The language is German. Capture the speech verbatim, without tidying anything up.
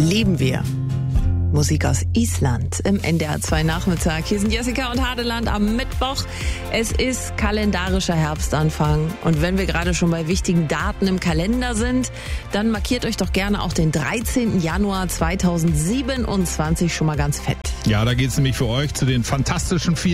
lieben wir. Musik aus Island im N D R zwei Nachmittag. Hier sind Jessica und Hadeland am Mittwoch. Es ist kalendarischer Herbstanfang. Und wenn wir gerade schon bei wichtigen Daten im Kalender sind, dann markiert euch doch gerne auch den dreizehnten Januar zweitausendsiebenundzwanzig schon mal ganz fett. Ja, da geht's nämlich für euch zu den fantastischen vier